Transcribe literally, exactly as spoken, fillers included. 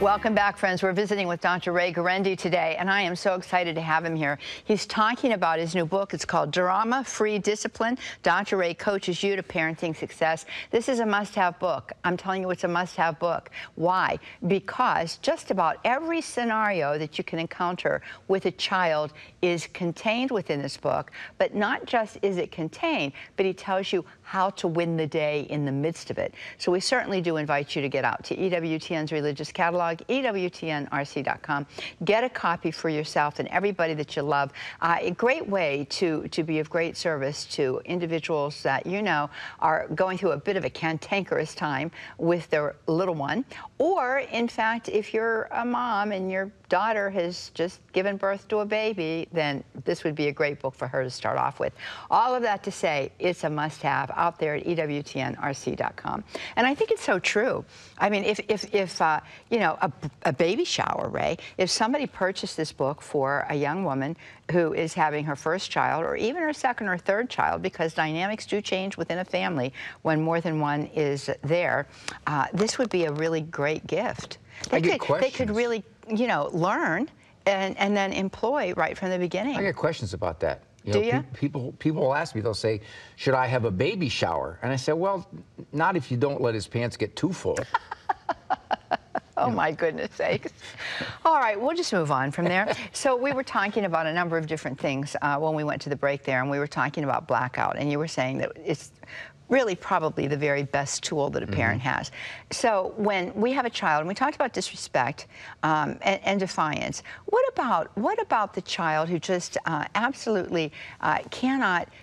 Welcome back, friends. We're visiting with Doctor Ray Guarendi today, and I am so excited to have him here. He's talking about his new book. It's called Drama-Free Discipline. Doctor Ray coaches you to parenting success. This is a must-have book. I'm telling you, it's a must-have book. Why? Because just about every scenario that you can encounter with a child is contained within this book, but not just is it contained, but he tells you how to win the day in the midst of it. So we certainly do invite you to get out to E W T N's Religious Catalog, E W T N R C dot com. Get a copy for yourself and everybody that you love. Uh, a great way to, to be of great service to individuals that you know are going through a bit of a cantankerous time with their little one. Or, in fact, if you're a mom and your daughter has just given birth to a baby, then this would be a great book for her to start off with. All of that to say, it's a must-have out there at E W T N R C dot com. And I think it's so true. I mean, if, if, if uh, you know, a, a baby shower, Ray, if somebody purchased this book for a young woman who is having her first child or even her second or third child, because dynamics do change within a family when more than one is there, uh, this would be a really great gift. They I get could, questions. They could really, you know, learn and, and then employ right from the beginning. I get questions about that. You Do know, you? pe people, people will ask me, they'll say, should I have a baby shower? And I say, well, not if you don't let his pants get too full. Oh, my goodness sakes. All right, we'll just move on from there. So we were talking about a number of different things uh, when we went to the break there, and we were talking about blackout, and you were saying that it's really probably the very best tool that a parent mm-hmm. has. So when we have a child, and we talked about disrespect um, and, and defiance, what about what about the child who just uh, absolutely uh, cannot